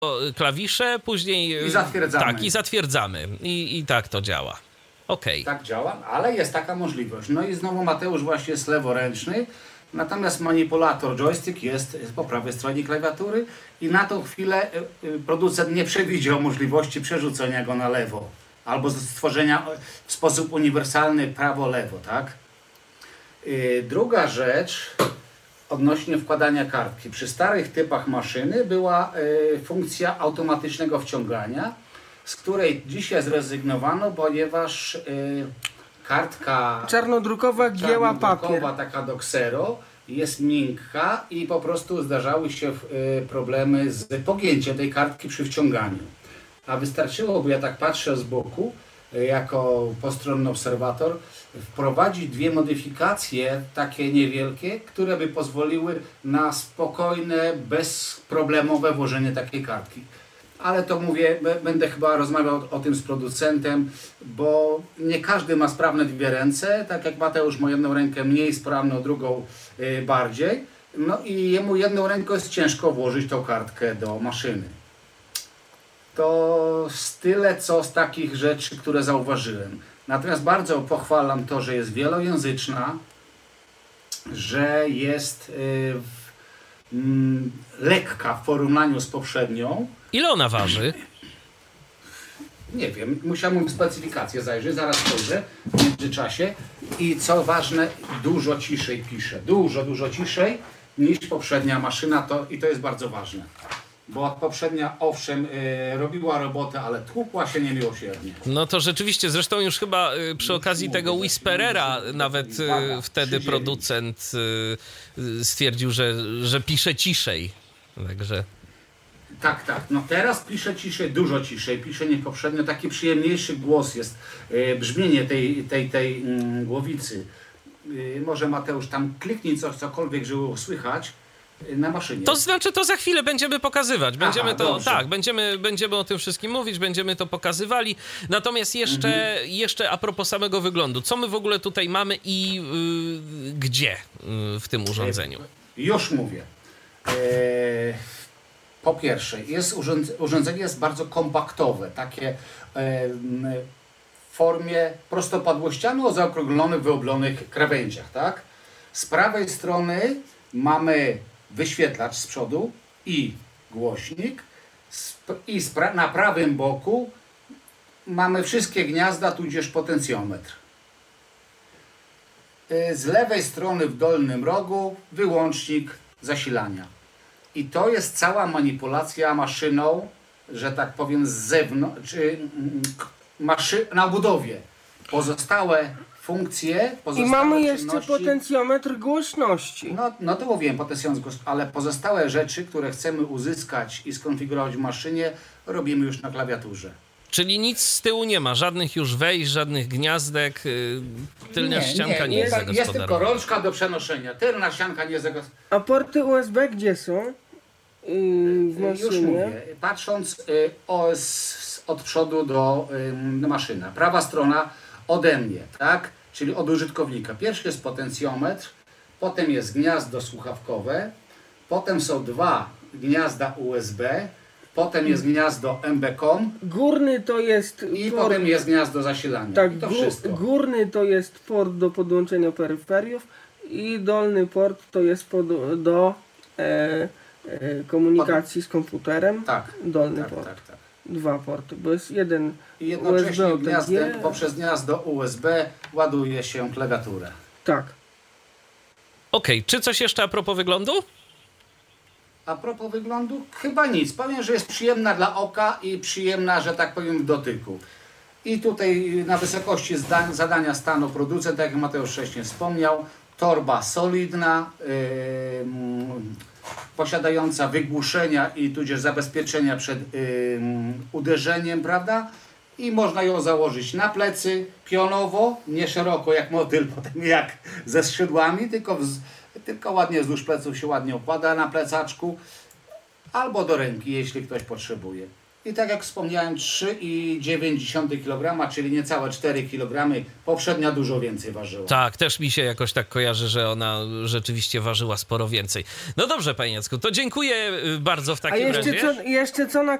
klawisze, później... I zatwierdzamy. Tak, i zatwierdzamy. I tak to działa. Okej. Tak działa, ale jest taka możliwość. No i znowu Mateusz właśnie jest leworęczny, natomiast manipulator joystick jest po prawej stronie klawiatury i na tą chwilę producent nie przewidział możliwości przerzucenia go na lewo albo stworzenia w sposób uniwersalny prawo-lewo, tak? Druga rzecz odnośnie wkładania kartki. Przy starych typach maszyny była funkcja automatycznego wciągania, z której dzisiaj zrezygnowano, ponieważ kartka Czarnodrukowa gięła papier. taka do ksero jest miękka i po prostu zdarzały się problemy z pogięciem tej kartki przy wciąganiu. A wystarczyłoby, ja tak patrzę z boku, jako postronny obserwator, wprowadzić dwie modyfikacje, takie niewielkie, które by pozwoliły na spokojne, bezproblemowe włożenie takiej kartki. Ale to mówię, będę chyba rozmawiał o tym z producentem, bo nie każdy ma sprawne dwie ręce, tak jak Mateusz ma jedną rękę mniej sprawną, drugą bardziej. No i jemu jedną ręką jest ciężko włożyć tą kartkę do maszyny. To tyle, co z takich rzeczy, które zauważyłem. Natomiast bardzo pochwalam to, że jest wielojęzyczna, że jest lekka w porównaniu z poprzednią. Ile ona waży? Nie wiem, musiałem w specyfikację zajrzeć, zaraz spojrzę w międzyczasie. I co ważne, dużo ciszej pisze. Dużo ciszej niż poprzednia maszyna i to jest bardzo ważne. Bo poprzednia, owszem, robiła robotę, ale tłukła się niemiłosiernie. No to rzeczywiście, zresztą już chyba przy okazji tego Whisperera nawet wtedy producent stwierdził, że pisze ciszej. Także... Tak. No teraz pisze ciszej, dużo ciszej. Pisze niż poprzednio. Taki przyjemniejszy głos jest. Brzmienie tej głowicy. Może Mateusz tam kliknij cokolwiek, żeby było słychać na maszynie. To znaczy, to za chwilę będziemy pokazywać. Będziemy dobrze. Będziemy o tym wszystkim mówić, będziemy to pokazywali. Natomiast jeszcze a propos samego wyglądu. Co my w ogóle tutaj mamy i gdzie w tym urządzeniu? Już mówię. Po pierwsze, urządzenie jest bardzo kompaktowe, takie w formie prostopadłościano o zaokrąglonych, wyoblonych krawędziach, tak? Z prawej strony mamy wyświetlacz z przodu i głośnik na prawym boku mamy wszystkie gniazda, tudzież potencjometr. Z lewej strony w dolnym rogu wyłącznik zasilania. I to jest cała manipulacja maszyną, że tak powiem, z zewnątrz, na budowie. Pozostałe funkcje, I mamy jeszcze potencjometr głośności. No to mówiłem, potencjometr głośności, ale pozostałe rzeczy, które chcemy uzyskać i skonfigurować w maszynie, robimy już na klawiaturze. Czyli nic z tyłu nie ma, żadnych już wejść, żadnych gniazdek, tylna ścianka nie jest zagospodarowana. Jest tylko rączka do przenoszenia, tylna ścianka nie jest zagospodarowana. A porty USB gdzie są? W maszynie? Już mówię, patrząc od przodu do maszyny. Prawa strona ode mnie, tak? Czyli od użytkownika. Pierwszy jest potencjometr, potem jest gniazdo słuchawkowe, potem są dwa gniazda USB, potem jest gniazdo MB.com. Górny to jest i port, potem jest gniazdo zasilania. tak, I to wszystko. Górny to jest port do podłączenia peryferiów i dolny port to jest do komunikacji z komputerem. Tak. Dolny port. Tak. Dwa porty, bo jest jeden i jednocześnie USB poprzez gniazdo USB ładuje się klawiaturę. Tak. Okej, czy coś jeszcze a propos wyglądu? A propos wyglądu? Chyba nic. Powiem, że jest przyjemna dla oka i przyjemna, że tak powiem, w dotyku. I tutaj na wysokości zadania stanu producent, tak jak Mateusz wcześniej wspomniał, torba solidna, posiadająca wygłuszenia i tudzież zabezpieczenia przed uderzeniem, prawda? I można ją założyć na plecy, pionowo, nie szeroko jak motyl, potem jak ze skrzydłami, tylko ładnie wzdłuż pleców się ładnie układa na plecaczku, albo do ręki, jeśli ktoś potrzebuje. I tak jak wspomniałem, 3,9 kg, czyli niecałe 4 kg. Poprzednia dużo więcej ważyła. Tak, też mi się jakoś tak kojarzy, że ona rzeczywiście ważyła sporo więcej. No dobrze, panie Jacku, to dziękuję bardzo w takim razie. Jeszcze co na